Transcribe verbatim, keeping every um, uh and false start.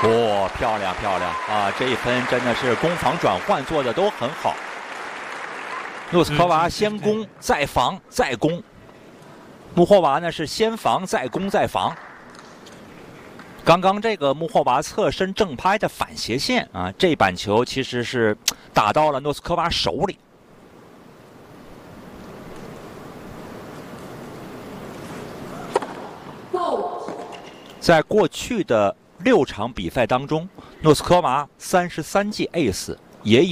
哦，漂亮漂亮啊！这一分真的是攻防转换做的都很好。诺斯科娃先攻再防再攻，穆霍娃呢是先防再攻再防。刚刚这个穆霍娃侧身正拍的反斜线啊，这板球其实是打到了诺斯科娃手里。在过去的六场比赛当中，诺斯科娃三十三记 ace 也有。